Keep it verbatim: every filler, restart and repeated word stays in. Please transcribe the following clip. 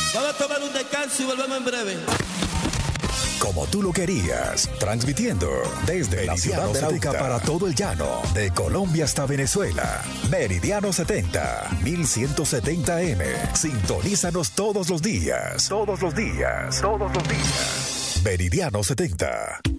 Vamos a tomar un descanso y volvemos en breve. Como tú lo querías, transmitiendo desde la ciudad de Arauca para todo el llano, de Colombia hasta Venezuela. Meridiano setenta, mil ciento setenta eme. Sintonízanos todos los días. Todos los días. Todos los días. Meridiano setenta.